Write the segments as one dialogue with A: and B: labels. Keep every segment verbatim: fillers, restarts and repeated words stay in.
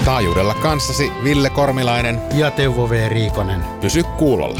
A: Taajuudella kanssasi Ville Kormilainen
B: ja Teuvo V. Riikonen.
A: Pysy kuulolla.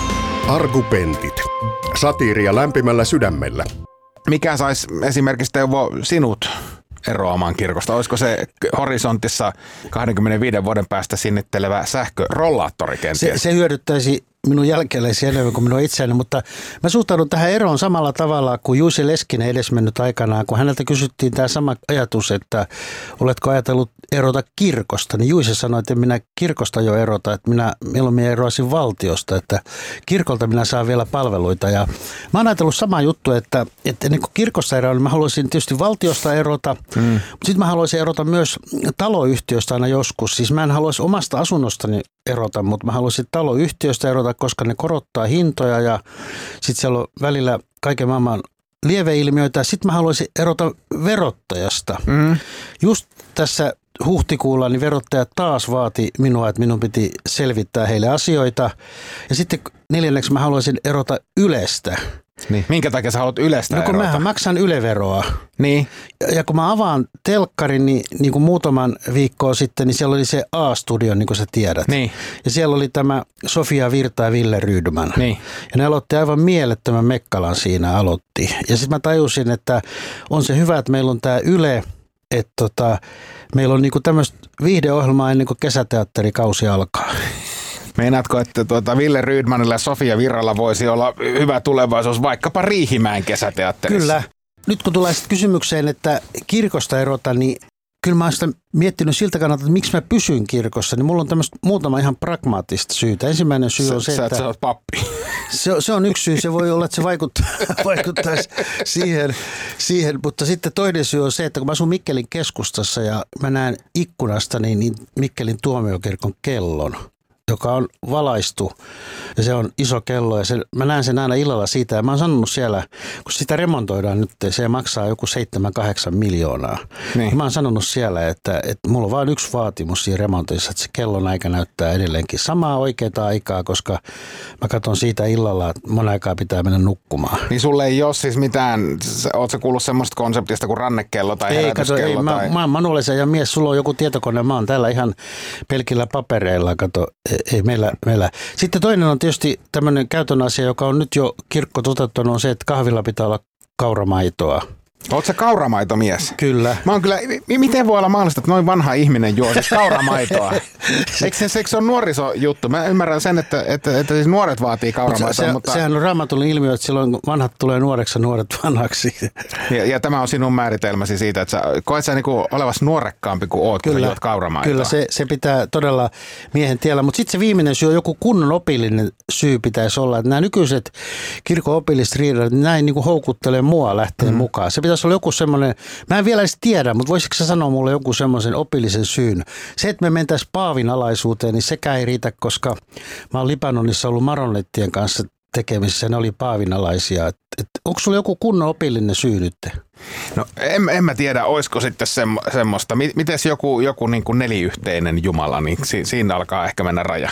C: Argupentit. Satiiria lämpimällä sydämellä.
D: Mikä saisi esimerkiksi, Teuvo, sinut eroamaan kirkosta? Olisiko se horisontissa kaksikymmentäviisi vuoden päästä sinnittelevä sähkörollaattori kenties?
B: Se, se hyödyttäisi minun jälkeläisiä enemmän kuin minun itseäni, mutta mä suhtaudun tähän eroon samalla tavalla kuin Juice Leskinen edesmennyt aikanaan, kun häneltä kysyttiin tämä sama ajatus, että oletko ajatellut erota kirkosta, niin Juice sanoi, että en minä kirkosta jo erota, että minä mieluummin eroaisin valtiosta, että kirkolta minä saan vielä palveluita. Ja mä oon ajatellut sama juttu, että, että ennen kuin kirkosta eroon, niin mä haluaisin tietysti valtiosta erota, mm. mutta sitten mä haluaisin erota myös taloyhtiöstä aina joskus. Siis mä en haluaisi omasta asunnostani erota, mutta mä haluaisin taloyhtiöstä erota, koska ne korottaa hintoja ja sitten siellä on välillä kaiken maailman lieveilmiöitä. Sitten mä haluaisin erota verottajasta. Mm. Just tässä huhtikuulla niin verottajat taas vaati minua, että minun piti selvittää heille asioita. Ja sitten neljänneksi mä haluaisin erota Ylestä.
D: Niin. Minkä takia sä haluat Ylestä
B: no, kun
D: erota?
B: Mähän maksan Yle-veroa.
D: Niin.
B: Ja, ja kun mä avaan telkkarin niin, niin kuin muutaman viikkoa sitten, niin siellä oli se A-studio, niin kuin sä tiedät.
D: Niin.
B: Ja siellä oli tämä Sofia Virta ja Ville Rydman.
D: Niin.
B: Ja ne aloitti aivan mielettömän mekkalan siinä aloitti. Ja sitten mä tajusin, että on se hyvä, että meillä on tämä Yle, että tota, meillä on niinku tämmöistä viihdeohjelmaa ennen kuin kesäteatterikausi alkaa.
D: Meinaatko, että tuota Ville Rydmanilla ja Sofia Virralla voisi olla hyvä tulevaisuus vaikkapa Riihimäen kesäteatterissa?
B: Kyllä. Nyt kun tulee sitten kysymykseen, että kirkosta erota, niin kyllä mä oon sitä miettinyt siltä kannalta, että miksi mä pysyn kirkossa, niin mulla on tämmöistä muutama ihan pragmaattista syytä. Ensimmäinen syy on se,
D: sä,
B: että...
D: Sä oot pappi.
B: Se, se on yksi syy, se voi olla, että se vaikuttaa, vaikuttaisi siihen, siihen, mutta sitten toinen syy on se, että kun mä asun Mikkelin keskustassa ja mä näen ikkunasta niin, niin Mikkelin tuomiokirkon kellon, joka on valaistu ja se on iso kello ja se, mä näen sen aina illalla siitä ja mä oon sanonut siellä, kun sitä remontoidaan nyt, se maksaa joku seitsemän kahdeksan miljoonaa. Niin. Mä oon sanonut siellä, että, että mulla on vain yksi vaatimus siinä remontissa, että se kellon aika näyttää edelleenkin samaa oikeaa aikaa, koska mä katson siitä illalla, että mon aikaa pitää mennä nukkumaan.
D: Niin sulle ei ole siis mitään, oot sä kuullut semmoista konseptista kuin rannekello tai
B: ei,
D: herätyskello?
B: Kato, ei,
D: tai...
B: mä, mä oon manuaalisen ja mies, sulla on joku tietokone, mä oon täällä ihan pelkillä papereilla, kato. Ei meillä, meillä. Sitten toinen on tietysti tämmöinen käytön asia, joka on nyt jo kirkko toteuttanut, on se, että kahvilla pitää olla kauramaitoa.
D: Oletko sä kauramaitomies?
B: Kyllä.
D: Mä oon kyllä, miten voi olla mahdollista, että noin vanha ihminen juo siis kauramaitoa? Eikö se, se on nuorisojuttu? Mä ymmärrän sen, että, että, että siis nuoret vaatii kauramaitoa.
B: Se,
D: mutta...
B: Sehän on raamatullinen ilmiö, että silloin vanhat tulee nuoreksi ja nuoret vanhaksi.
D: Ja, ja tämä on sinun määritelmäsi siitä, että sä koet sä niinku olevas nuorekkaampi kuin oot, kun juot kauramaitoa.
B: Kyllä, se, se pitää todella miehen tiellä. Mutta sitten se viimeinen syy on joku kunnon opillinen syy pitäisi olla. Että nämä nykyiset kirkon opilliset riidat, näin niinku houkuttelee mua lähteä mm. mukaan. Se pitäisi olla joku semmoinen, mä en vielä edes tiedä, mutta voisitko sä sanoa mulle joku semmoisen opillisen syyn? Se, että me mentäisiin Paavin alaisuuteen, niin sekään ei riitä, koska mä oon Libanonissa ollut maronettien kanssa tekemisissä, ne oli Paavin alaisia. Et, et, onko sulla joku kunnon opillinen syy nyt?
D: No en, en mä tiedä, olisiko sitten semmo, semmoista. Mites joku, joku niin kuin neliyhteinen Jumala, niin si, siinä alkaa ehkä mennä raja.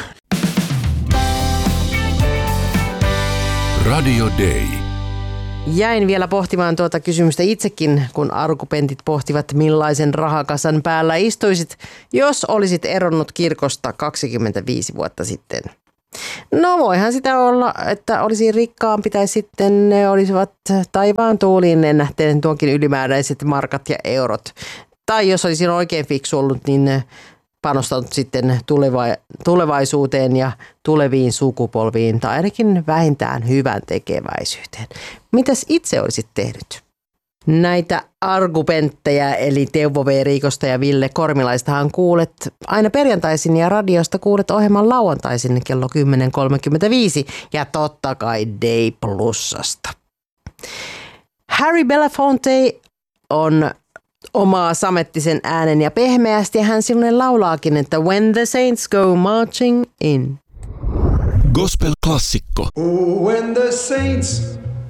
C: Radio Day.
E: Jäin vielä pohtimaan tuota kysymystä itsekin, kun argupentit pohtivat, millaisen rahakasan päällä istuisit, jos olisit eronnut kirkosta kaksikymmentäviisi vuotta sitten. No voihan sitä olla, että olisi rikkaampi tai sitten ne olisivat taivaan tuuliin lennähteen tuonkin ylimääräiset markat ja eurot. Tai jos olisin oikein fiksu ollut, niin panostanut sitten tuleva- tulevaisuuteen ja tuleviin sukupolviin tai ainakin vähintään hyvän tekeväisyyteen. Mitäs itse olisit tehnyt? Näitä argumentteja eli Teuvo V. Riikosta ja Ville Kormilaistahan kuulet aina perjantaisin ja radiosta kuulet ohjelman lauantaisin kello kymmenen kolmekymmentäviisi ja totta kai Day Plusasta. Harry Belafonte on omaa samettisen äänen ja pehmeästi ja hän silloin laulaakin, että When the Saints Go Marching In.
C: Gospel-klassikko.
F: Oh, when the saints